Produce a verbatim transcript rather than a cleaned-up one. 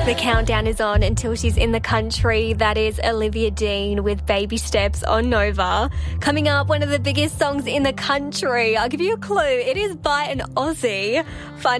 The countdown is on until she's in the country. That is Olivia Dean with Baby Steps on Nova. Coming up, one of the biggest songs in the country. I'll give you a clue. It is by an Aussie. Find